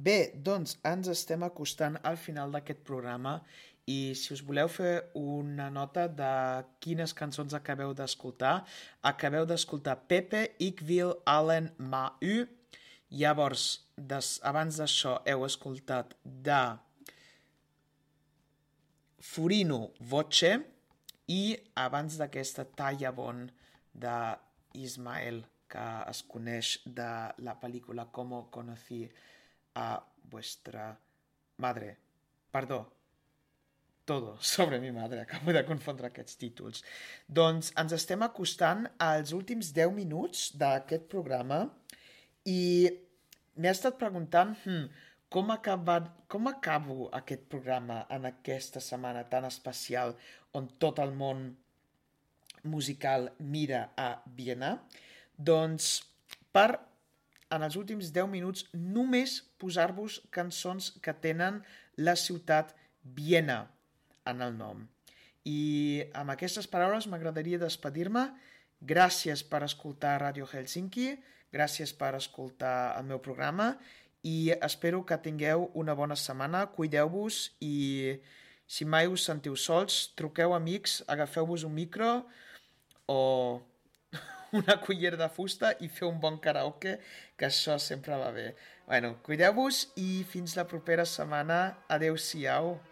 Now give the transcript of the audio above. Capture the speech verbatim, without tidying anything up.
Bé, doncs ens estem acostant al final d'aquest programa i si us voleu fer una nota de quines cançons acabeu d'escoltar, acabeu d'escoltar Pepe, Ik wil allen maar u. Llavors, des, abans d'això heu escoltat de Furino Voce i abans d'aquesta Talla Bon d'Ismael, que es coneix de la pel·lícula Como conocí a vuestra madre. Perdó, todo sobre mi madre, acabo de confondre aquests títols. Doncs ens estem acostant als últims deu minuts d'aquest programa i m'he estat preguntant hmm, com, acabar, com acabo aquest programa en aquesta setmana tan especial on tot el món musical mira a Viena. Doncs per en els últims deu minuts només posar-vos cançons que tenen la ciutat Viena en el nom. I amb aquestes paraules m'agradaria despedir-me. Gràcies per escoltar Radio Helsinki, gràcies per escoltar el meu programa i espero que tingueu una bona setmana, cuideu-vos i si mai us sentiu sols, truqueu amics, agafeu-vos un micro o una cullera de fusta i feu un bon karaoke, que això sempre va bé. Bueno, cuideu-vos i fins la propera setmana. Adeu-siau.